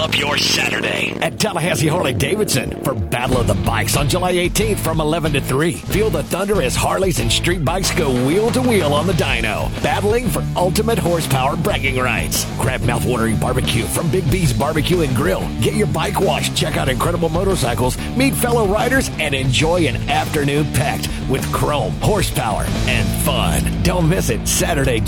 up your Saturday at Tallahassee Harley-Davidson for Battle of the Bikes on July 18th from 11 to 3. Feel the thunder as Harleys and street bikes go wheel to wheel on the dyno, battling for ultimate horsepower bragging rights. Grab mouthwatering barbecue from Big B's Barbecue and Grill. Get your bike washed, check out incredible motorcycles, meet fellow riders, and enjoy an afternoon packed with chrome, horsepower, and fun. Don't miss it Saturday,